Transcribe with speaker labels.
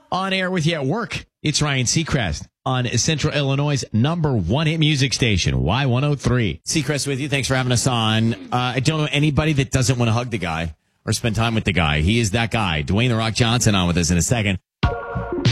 Speaker 1: On air with you at work. It's Ryan Seacrest on Central Illinois' #1 hit music station, Y103. Seacrest with you. Thanks for having us on. I don't know anybody that doesn't want to hug the guy or spend time with the guy. He is that guy. Dwayne "The Rock" Johnson on with us in a second.